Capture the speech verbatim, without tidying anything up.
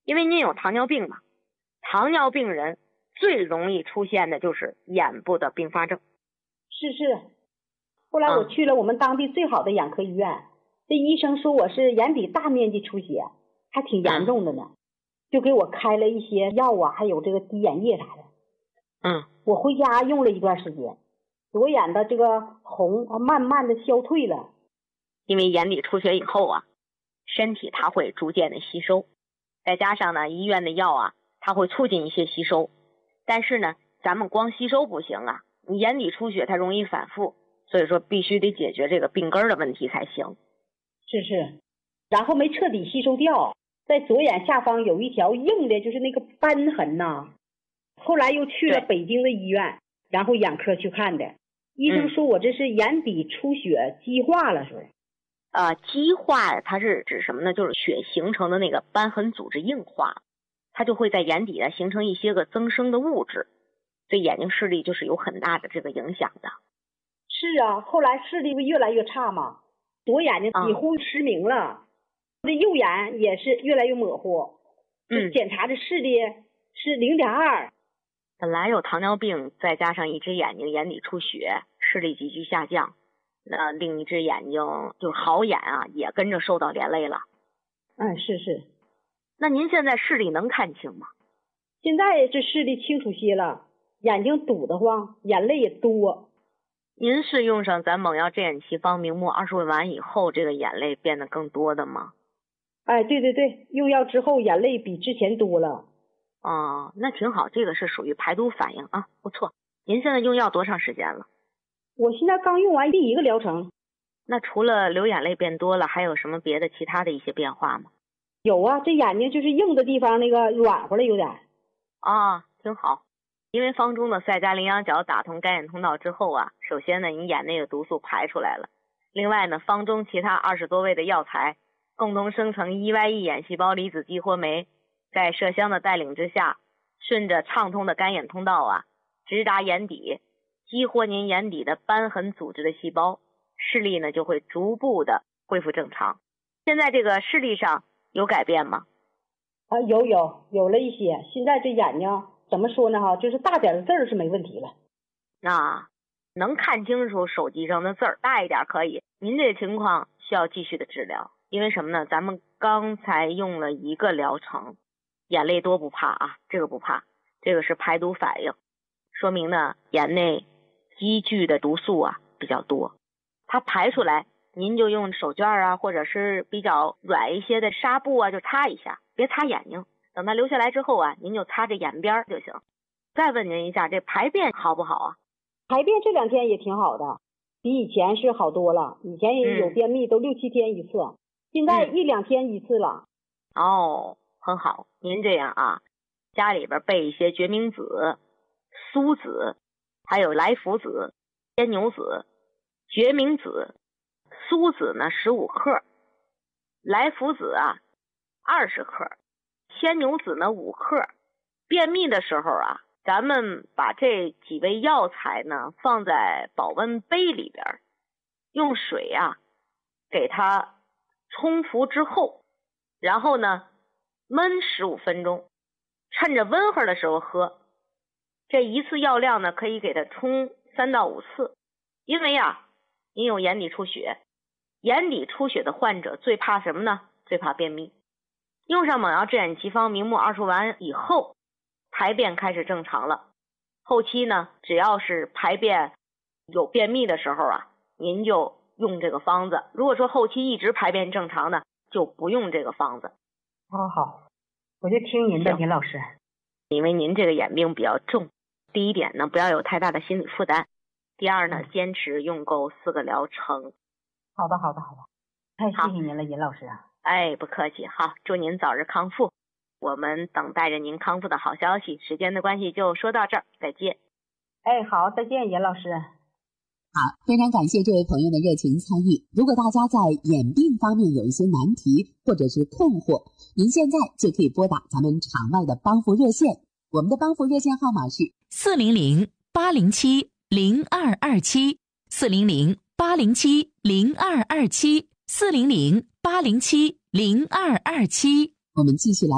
因为您有糖尿病嘛，糖尿病人最容易出现的就是眼部的并发症。 是是，后来我去了我们当地最好的眼科医院，嗯、这医生说我是眼底大面积出血，还挺严重的呢，嗯、就给我开了一些药啊，还有这个滴眼液啥的。 嗯， 我回家用了一段时间，左眼的这个红慢慢的消退了。 因为眼底出血以后啊，身体它会逐渐的吸收，再加上呢医院的药啊，它会促进一些吸收。但是呢，咱们光吸收不行啊，你眼底出血它容易反复，所以说必须得解决这个病根的问题才行。 是是，然后没彻底吸收掉，在左眼下方有一条硬的，就是那个瘢痕呐。后来又去了北京的医院，然后眼科去看的，医生说我这是眼底出血激化了，是不是？ 呃，激化它是指什么呢？就是血形成的那个瘢痕组织硬化，它就会在眼底呢形成一些个增生的物质，对眼睛视力就是有很大的这个影响的。 是啊，后来视力会越来越差嘛，左眼睛几乎失明了，这、嗯、右眼也是越来越模糊。嗯，检查的视力是零点二。 本来有糖尿病，再加上一只眼睛眼底出血，视力急剧下降，那另一只眼睛就是好眼啊，也跟着受到连累了。 嗯，是是。 那您现在视力能看清吗？ 现在这视力清楚些了，眼睛堵得慌，眼泪也多。 您是用上咱蒙药镇眼奇方明目二十味丸以后，这个眼泪变得更多的吗？ 哎，对对对，用药之后眼泪比之前多了。 哦，那挺好，这个是属于排毒反应啊，不错。您现在用药多长时间了？ 我现在刚用完第一个疗程。 那除了流眼泪变多了，还有什么别的其他的一些变化吗？ 有啊，这眼睛就是硬的地方那个软和了有点。 啊，挺好。因为方中的赛加羚羊角打通干眼通道之后啊，首先呢，你眼内的毒素排出来了。另外呢，方中其他二十多味的药材共同生成 E Y E 眼细胞离子激活酶，在麝香的带领之下，顺着畅通的干眼通道啊，直达眼底，激活您眼底的瘢痕组织的细胞，视力呢就会逐步的恢复正常。现在这个视力上有改变吗？ 啊，有有有了一些。现在这眼睛怎么说呢哈，就是大点的字儿是没问题了。 那能看清楚手机上的字儿，大一点可以。您这情况需要继续的治疗，因为什么呢？咱们刚才用了一个疗程，眼泪多不怕啊，这个不怕，这个是排毒反应，说明呢眼内积聚的毒素啊比较多，它排出来，您就用手绢啊，或者是比较软一些的纱布啊，就擦一下，别擦眼睛。等它流下来之后啊，您就擦着眼边就行。再问您一下，这排便好不好啊？ 排便这两天也挺好的，比以前是好多了。以前也有便秘，嗯、都六七天一次，现在一两天一次了。 哦，很好。您这样啊，家里边备一些决明子、苏子，还有来福子、牵牛子。决明子、苏子呢十五克，来福子啊二十克，牵牛子呢五克。便秘的时候啊，咱们把这几味药材呢放在保温杯里边，用水啊给它冲服之后，然后呢焖十五分钟，趁着温和的时候喝。这一次药量呢可以给它冲三到五次。因为啊您有眼底出血，眼底出血的患者最怕什么呢？最怕便秘。用上蒙药镇眼奇方明目二十丸以后，排便开始正常了。后期呢，只要是排便有便秘的时候啊，您就用这个方子。如果说后期一直排便正常呢，就不用这个方子。 哦，好，我就听您的，尹老师。 因为您这个眼病比较重，第一点呢，不要有太大的心理负担。第二呢，坚持用够四个疗程。 好的，好的，好的。太谢谢您了，尹老师啊。 哎，不客气。好，祝您早日康复。我们等待着您康复的好消息。时间的关系就说到这儿，再见。 哎，好，再见，尹老师。 好，非常感谢这位朋友的热情参与。如果大家在眼病方面有一些难题或者是困惑，您现在就可以拨打咱们场外的帮扶热线。我们的帮扶热线号码是四零零八零七零二二七，四零零八零七零二二七，四零零八零七零二二七。 我们继续来